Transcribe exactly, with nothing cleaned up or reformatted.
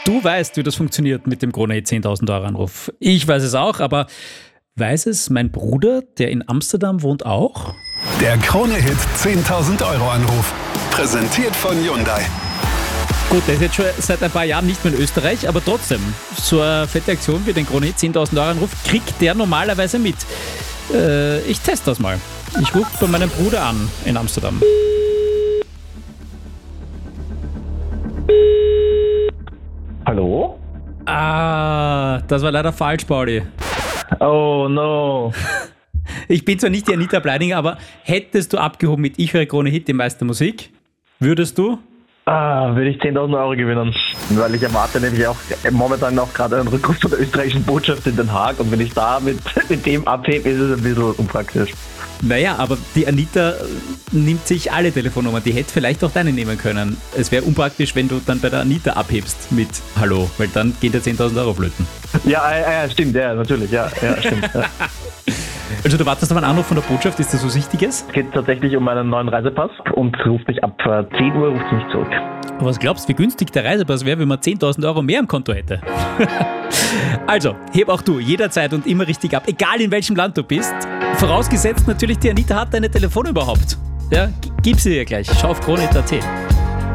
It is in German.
Du weißt, wie das funktioniert mit dem Krone-Hit zehntausend Euro Anruf. Ich weiß es auch, aber weiß es mein Bruder, der in Amsterdam wohnt, auch? Der Krone-Hit zehntausend Euro Anruf. Präsentiert von Hyundai. Gut, der ist jetzt schon seit ein paar Jahren nicht mehr in Österreich, aber trotzdem, so eine fette Aktion wie den Krone-Hit zehntausend Euro Anruf kriegt der normalerweise mit. Äh, ich teste das mal. Ich rufe bei meinem Bruder an in Amsterdam. Hallo? Ah, das war leider falsch, Pauli. Oh no. Ich bin zwar nicht die Anita Bleidinger, aber hättest du abgehoben mit Ich höre Krone-Hit, die Meister Musik, würdest du? Ah, würde ich zehntausend Euro gewinnen. Weil ich erwarte nämlich auch momentan auch gerade einen Rückruf von der österreichischen Botschaft in Den Haag und wenn ich da mit, mit dem abhebe, ist es ein bisschen unpraktisch. Naja, aber die Anita nimmt sich alle Telefonnummern. Die hätte vielleicht auch deine nehmen können. Es wäre unpraktisch, wenn du dann bei der Anita abhebst mit Hallo, weil dann geht der zehntausend Euro flöten. Ja, ja, ja, stimmt, ja, natürlich, ja, ja stimmt. Ja. Also du wartest auf einen Anruf von der Botschaft, ist das was Wichtiges? Es geht tatsächlich um meinen neuen Reisepass und ruft mich ab zehn Uhr ruft mich zurück. Was glaubst du, wie günstig der Reisepass wäre, wenn man zehntausend Euro mehr im Konto hätte? Also, heb auch du jederzeit und immer richtig ab, egal in welchem Land du bist. Vorausgesetzt natürlich, die Anita hat deine Telefonnummer überhaupt. Ja, gib sie dir gleich. Schau auf Krone punkt at.